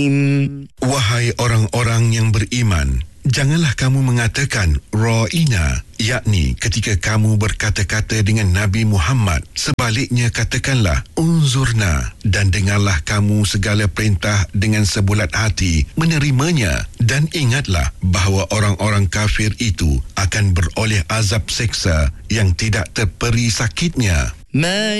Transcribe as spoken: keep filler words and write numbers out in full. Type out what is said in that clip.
Wahai orang-orang yang beriman, janganlah kamu mengatakan ra'ina, yakni ketika kamu berkata-kata dengan Nabi Muhammad. Sebaliknya katakanlah unzurna, dan dengarlah kamu segala perintah dengan sebulat hati menerimanya. Dan ingatlah bahawa orang-orang kafir itu akan beroleh azab seksa yang tidak terperi sakitnya.